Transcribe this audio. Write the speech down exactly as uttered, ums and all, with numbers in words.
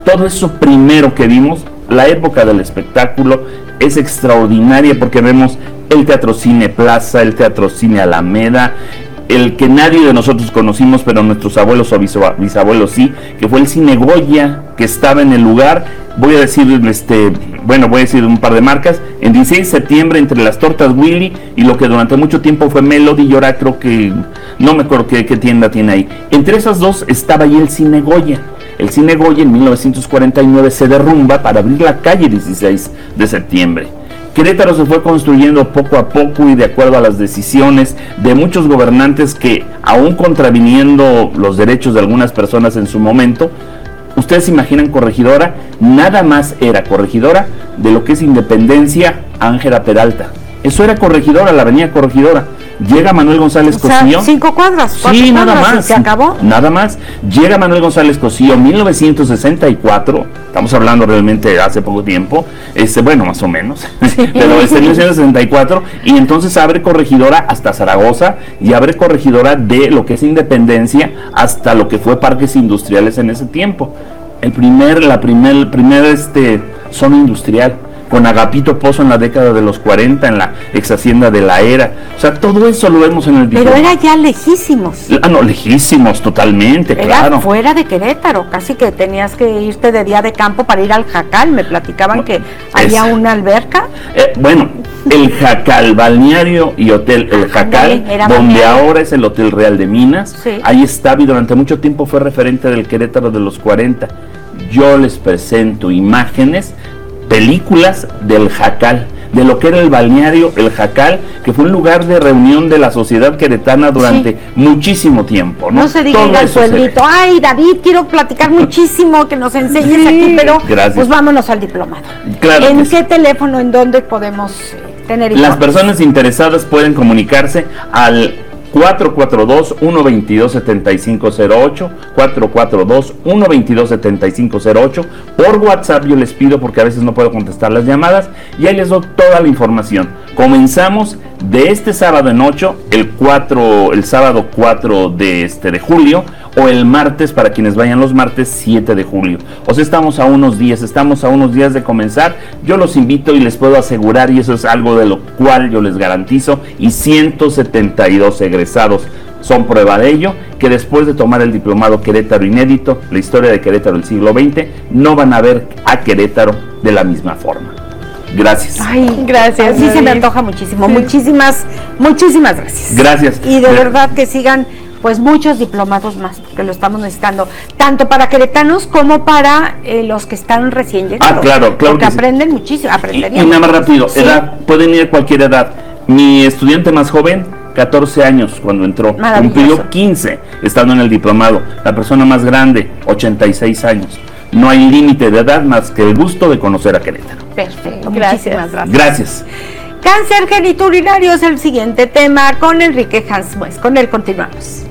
Todo eso primero que vimos, la época del espectáculo es extraordinaria porque vemos el Teatro Cine Plaza, el Teatro Cine Alameda, el que nadie de nosotros conocimos, pero nuestros abuelos o bisabuelos sí, que fue el Cine Goya, que estaba en el lugar, voy a decir, este, bueno, voy a decir un par de marcas, en dieciséis de septiembre, entre las tortas Willy y lo que durante mucho tiempo fue Melody, y ahora creo que, no me acuerdo qué, qué tienda tiene ahí. Entre esas dos estaba ahí el Cine Goya. El Cine Goya en mil novecientos cuarenta y nueve se derrumba para abrir la calle dieciséis de septiembre. Querétaro se fue construyendo poco a poco y de acuerdo a las decisiones de muchos gobernantes que, aún contraviniendo los derechos de algunas personas en su momento, ustedes se imaginan Corregidora, nada más era Corregidora de lo que es Independencia, Ángela Peralta. Eso era Corregidora, la avenida Corregidora. Llega Manuel González o sea, Cosío. Cinco cuadras. Sí, nada cuadras, más. ¿y se acabó? Nada más. Llega Manuel González Cosío en mil novecientos sesenta y cuatro. Estamos hablando realmente hace poco tiempo. Este, bueno, más o menos. Sí. Pero este mil novecientos sesenta y cuatro. Y entonces abre Corregidora hasta Zaragoza y abre Corregidora de lo que es Independencia hasta lo que fue Parques Industriales en ese tiempo. El primer, la primer, el primer este, zona industrial, con Agapito Pozo en la década de los cuarenta, en la ex hacienda de La Era. O sea, todo eso lo vemos en el video. Pero era ya lejísimos. Ah, no, lejísimos, totalmente, era claro. Fuera de Querétaro, casi que tenías que irte de día de campo para ir al Jacal. Me platicaban no, que es, había una alberca. Eh, bueno, el Jacal, balneario y hotel, el Jacal, donde balneario. Ahora es el Hotel Real de Minas. Sí. Ahí estaba y durante mucho tiempo fue referente del Querétaro de los cuarenta. Yo les presento imágenes, películas del Jacal, de lo que era el balneario, el Jacal, que fue un lugar de reunión de la sociedad queretana durante sí. muchísimo tiempo, ¿no? No se diga al pueblito, ay David, quiero platicar muchísimo, que nos enseñes sí. aquí, pero Gracias. Pues vámonos al diplomado. Claro ¿En qué sí. teléfono, en dónde podemos tener Las personas interesadas pueden comunicarse al cuatro cuatro dos, uno dos dos, siete cinco cero ocho, cuatro cuatro dos, uno dos dos, siete cinco cero ocho. Por WhatsApp yo les pido porque a veces no puedo contestar las llamadas y ahí les doy toda la información. Comenzamos de este sábado en ocho, el cuatro, el sábado cuatro de este de julio, o el martes para quienes vayan los martes siete de julio. O sea, estamos a unos días, estamos a unos días de comenzar. Yo los invito y les puedo asegurar, y eso es algo de lo cual yo les garantizo, y ciento setenta y dos egresados son prueba de ello, que después de tomar el diplomado Querétaro Inédito, la historia de Querétaro del siglo veinte, no van a ver a Querétaro de la misma forma. Gracias. Ay, gracias. Sí, se me antoja muchísimo. Sí. Muchísimas, muchísimas gracias. Gracias. Y de Gra- verdad que sigan pues muchos diplomados más, porque lo estamos necesitando, tanto para queretanos como para eh, los que están recién llegados. Ah, claro, claro. Porque aprenden sí. muchísimo, aprenderían. Y, y nada más rápido, sí. edad, pueden ir a cualquier edad. Mi estudiante más joven, catorce años cuando entró, cumplió quince estando en el diplomado. La persona más grande, ochenta y seis años. No hay límite de edad más que el gusto de conocer a Querétaro. Perfecto, gracias. Muchísimas gracias. Gracias. Cáncer geniturinario es el siguiente tema con Enrique Hans Muez. Con él continuamos.